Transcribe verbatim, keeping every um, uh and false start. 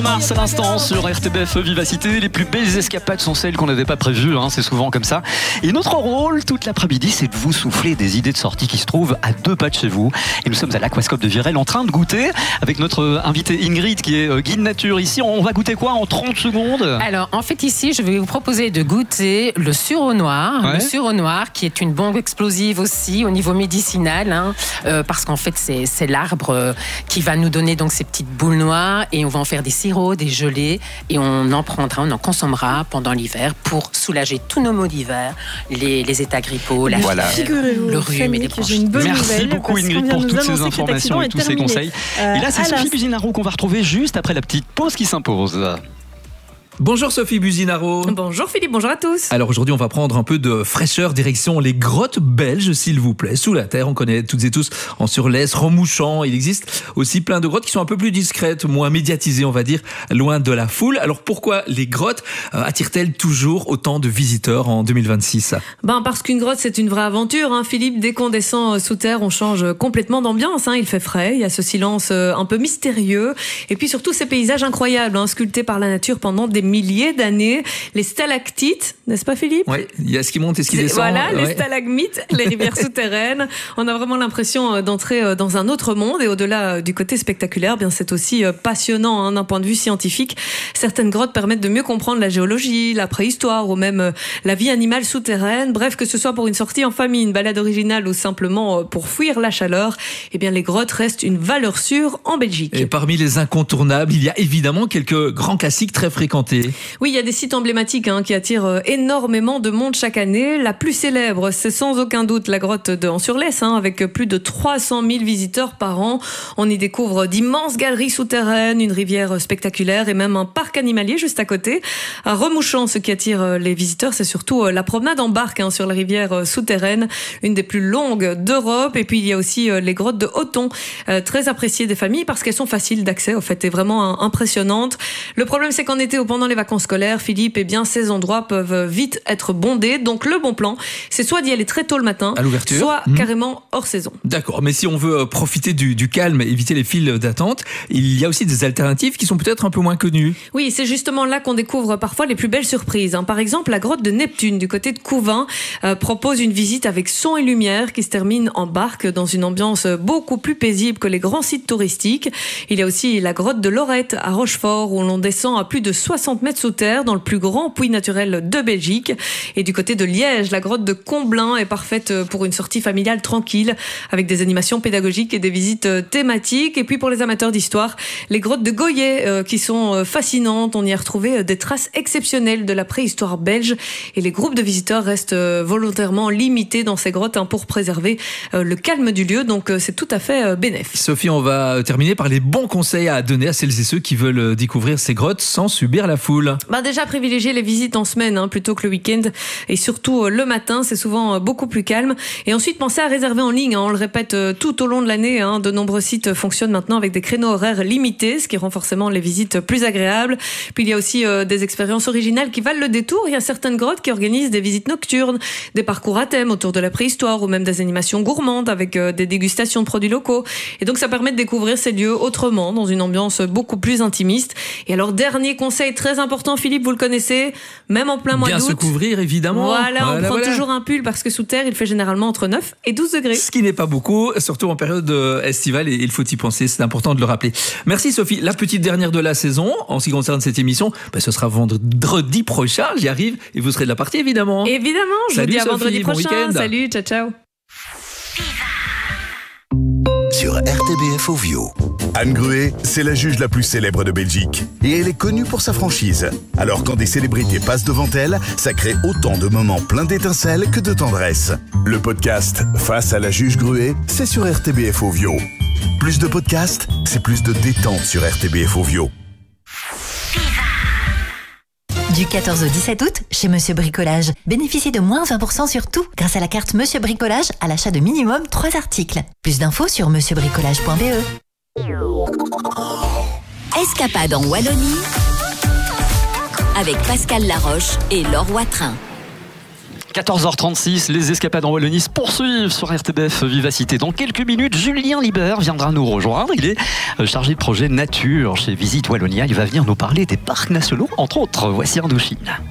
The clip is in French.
Bruno Mars à l'instant sur R T B F Vivacité. Les plus belles escapades sont celles qu'on n'avait pas prévues, hein, c'est souvent comme ça. Et notre rôle toute l'après-midi, c'est de vous souffler des idées de sortie qui se trouvent à deux pas de chez vous. Et nous sommes à l'Aquascope de Virel en train de goûter avec notre invité Ingrid qui est guide nature ici. On va goûter quoi en trente secondes? Alors en fait ici, je vais vous proposer de goûter le sureau noir. Ouais. Le sureau noir qui est une bombe explosive aussi au niveau médicinal, hein, euh, parce qu'en fait c'est, c'est l'arbre euh, qui va nous donner donc ces petites boules noires et on va en faire des sirops, des gelées et on en prendra, on en consommera pendant l'hiver pour soulager tous nos maux d'hiver, les, les états grippaux, la voilà. fièvre, le rhume et les bronchites. Merci beaucoup Ingrid pour toutes ces informations et tous ces conseils. Euh, et là c'est Sophie Buzinaro qu'on va retrouver juste après la petite pause qui s'impose. Bonjour Sophie Buzinaro. Bonjour Philippe, bonjour à tous. Alors aujourd'hui on va prendre un peu de fraîcheur direction les grottes belges s'il vous plaît. Sous la terre, on connaît toutes et tous en Surlès, Remouchant. Il existe aussi plein de grottes qui sont un peu plus discrètes, moins médiatisées on va dire, loin de la foule. Alors pourquoi les grottes euh, attirent-elles toujours autant de visiteurs en deux mille vingt-six? Ben parce qu'une grotte c'est une vraie aventure, hein, Philippe. Dès qu'on descend sous terre on change complètement d'ambiance, hein. Il fait frais, il y a ce silence un peu mystérieux et puis surtout ces paysages incroyables, hein, sculptés par la nature pendant des milliers d'années, les stalactites, n'est-ce pas Philippe? Oui, il y a ce qui monte et ce qui descend. Voilà, ouais. Les stalagmites, les rivières souterraines. On a vraiment l'impression d'entrer dans un autre monde et au-delà du côté spectaculaire, bien c'est aussi passionnant hein, d'un point de vue scientifique. Certaines grottes permettent de mieux comprendre la géologie, la préhistoire ou même la vie animale souterraine. Bref, que ce soit pour une sortie en famille, une balade originale ou simplement pour fuir la chaleur, eh bien les grottes restent une valeur sûre en Belgique. Et parmi les incontournables, il y a évidemment quelques grands classiques très fréquentés. Oui, il y a des sites emblématiques hein, qui attirent énormément de monde chaque année. La plus célèbre, c'est sans aucun doute la grotte de An-sur-Lesse, hein, avec plus de trois cent mille visiteurs par an. On y découvre d'immenses galeries souterraines, une rivière spectaculaire et même un parc animalier juste à côté. À Remouchant, ce qui attire les visiteurs, c'est surtout la promenade en barque hein, sur la rivière souterraine, une des plus longues d'Europe. Et puis il y a aussi les grottes de Hoton, euh, très appréciées des familles parce qu'elles sont faciles d'accès, au fait, et vraiment impressionnantes. Le problème, c'est qu'en été ou pendant les vacances scolaires, Philippe, eh bien, ces endroits peuvent vite être bondés. Donc, le bon plan, c'est soit d'y aller très tôt le matin, à l'ouverture, soit mmh. carrément hors saison. D'accord, mais si on veut profiter du, du calme, éviter les files d'attente, il y a aussi des alternatives qui sont peut-être un peu moins connues. Oui, c'est justement là qu'on découvre parfois les plus belles surprises. Hein. Par exemple, la grotte de Neptune, du côté de Couvin, euh, propose une visite avec son et lumière qui se termine en barque dans une ambiance beaucoup plus paisible que les grands sites touristiques. Il y a aussi la grotte de Lorette à Rochefort, où l'on descend à plus de soixante mètres sous terre dans le plus grand puits naturel de Belgique. Et du côté de Liège, la grotte de Comblain est parfaite pour une sortie familiale tranquille avec des animations pédagogiques et des visites thématiques. Et puis pour les amateurs d'histoire, les grottes de Goyet euh, qui sont fascinantes. On y a retrouvé des traces exceptionnelles de la préhistoire belge et les groupes de visiteurs restent volontairement limités dans ces grottes hein, pour préserver euh, le calme du lieu. Donc euh, c'est tout à fait euh, bénéf. Sophie, on va terminer par les bons conseils à donner à celles et ceux qui veulent découvrir ces grottes sans subir la foule. Bah déjà privilégier les visites en semaine hein, plutôt que le week-end et surtout euh, le matin, c'est souvent euh, beaucoup plus calme. Et ensuite pensez à réserver en ligne, hein, on le répète euh, tout au long de l'année, hein, de nombreux sites fonctionnent maintenant avec des créneaux horaires limités, ce qui rend forcément les visites plus agréables. Puis il y a aussi euh, des expériences originales qui valent le détour. Il y a certaines grottes qui organisent des visites nocturnes, des parcours à thème autour de la préhistoire ou même des animations gourmandes avec euh, des dégustations de produits locaux. Et donc ça permet de découvrir ces lieux autrement, dans une ambiance beaucoup plus intimiste. Et alors dernier conseil très important, Philippe, vous le connaissez, même en plein mois Bien d'août. se couvrir évidemment. Voilà, voilà on prend voilà. toujours un pull parce que sous terre il fait généralement entre neuf et douze degrés. Ce qui n'est pas beaucoup, surtout en période estivale, et il faut y penser, c'est important de le rappeler. Merci Sophie. La petite dernière de la saison, en ce qui concerne cette émission, ben ce sera vendredi prochain, j'y arrive, et vous serez de la partie évidemment. Évidemment, je Salut vous dis à Sophie, vendredi bon prochain. week-end. Salut, ciao ciao. Sur R T B F Ovio. Anne Gruet, c'est la juge la plus célèbre de Belgique. Et elle est connue pour sa franchise. Alors quand des célébrités passent devant elle, ça crée autant de moments pleins d'étincelles que de tendresse. Le podcast Face à la juge Gruet, c'est sur R T B F Ovio. Plus de podcasts, c'est plus de détente sur R T B F Ovio. Du quatorze au dix-sept août, chez Monsieur Bricolage, bénéficiez de moins vingt pour cent sur tout grâce à la carte Monsieur Bricolage à l'achat de minimum trois articles. Plus d'infos sur monsieur bricolage point b e. Escapade en Wallonie avec Pascal Laroche et Laure Watrin. quatorze heures trente-six, les escapades en Wallonie se poursuivent sur R T B F Vivacité. Dans quelques minutes, Julien Libert viendra nous rejoindre. Il est chargé de projet nature chez Visite Wallonia. Il va venir nous parler des parcs nationaux, entre autres. Voici Indochine.